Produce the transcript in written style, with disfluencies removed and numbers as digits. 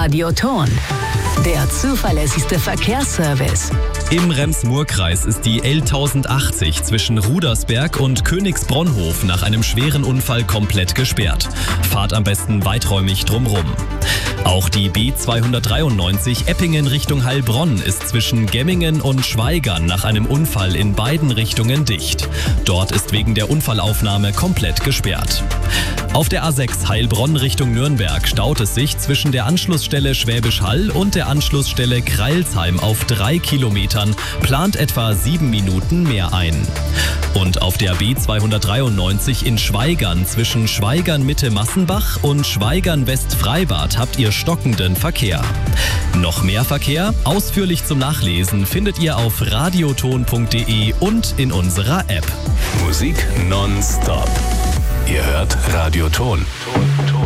Radioton, der zuverlässigste Verkehrsservice. Im Rems-Murr-Kreis ist die L1080 zwischen Rudersberg und Königsbronhof nach einem schweren Unfall komplett gesperrt. Fahrt am besten weiträumig drumrum. Auch die B293 Eppingen Richtung Heilbronn ist zwischen Gemmingen und Schwaigern nach einem Unfall in beiden Richtungen dicht. Dort ist wegen der Unfallaufnahme komplett gesperrt. Auf der A6 Heilbronn Richtung Nürnberg staut es sich zwischen der Anschlussstelle Schwäbisch Hall und der Anschlussstelle Kreilsheim auf 3 Kilometern, plant etwa 7 Minuten mehr ein. Und auf der B293 in Schwaigern zwischen Schwaigern Mitte Massenbach und Schwaigern West Freibad habt ihr stockenden Verkehr. Noch mehr Verkehr, ausführlich zum Nachlesen, findet ihr auf radioton.de und in unserer App. Musik nonstop. Ihr hört Radioton.